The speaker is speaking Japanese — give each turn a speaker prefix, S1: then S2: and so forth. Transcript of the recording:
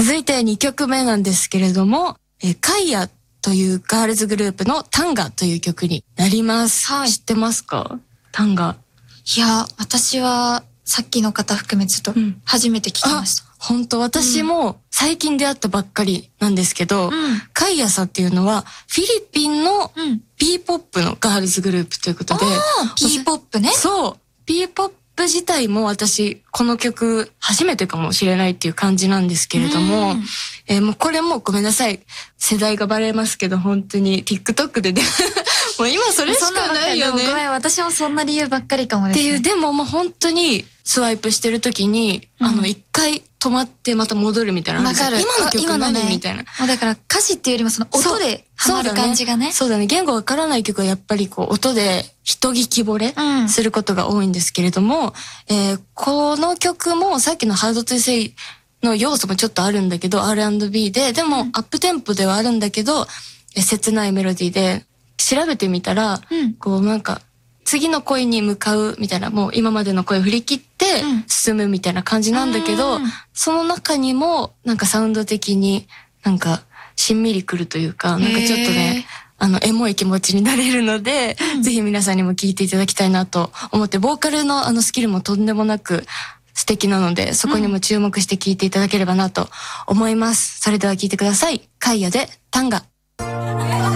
S1: 続いて2曲目なんですけれども、カイヤというガールズグループのタンガという曲になります。はい、知ってますか？タンガ。
S2: いや、私はさっきの方含めちょっと初めて聞きました。
S1: 本当、私も最近出会ったばっかりなんですけど、カイヤさんっていうのはフィリピンの P-POP のガールズグループということで、
S2: P-POP ね。
S1: そう、P-POP 自体も私この曲初めてかもしれないっていう感じなんですけれども、もうこれもごめんなさい、世代がバレますけど本当に TikTok でもう今それしかないよね。
S2: ごめん、私もそんな理由ばっかりかもですね。
S1: っていう、でももう本当にスワイプしてる時に、一回止まってまた戻るみたいな。
S2: わかる。
S1: 今の曲何、ね、みたいな。
S2: もうだから歌詞っていうよりもその音でハマる感じがね。
S1: そうだね。言語わからない曲はやっぱりこう音で一聞き惚れすることが多いんですけれども、この曲もさっきのハードトゥーセイの要素もちょっとあるんだけど、R&B で、でもアップテンポではあるんだけど、切ないメロディーで、調べてみたら、こうなんか、次の恋に向かうみたいな、もう今までの恋を振り切って進むみたいな感じなんだけど、その中にもなんかサウンド的になんかしんみりくるというか、なんかちょっとね、エモい気持ちになれるので、ぜひ皆さんにも聴いていただきたいなと思って、ボーカルのスキルもとんでもなく素敵なので、そこにも注目して聴いていただければなと思います。それでは聴いてください。カイヤでタンガ。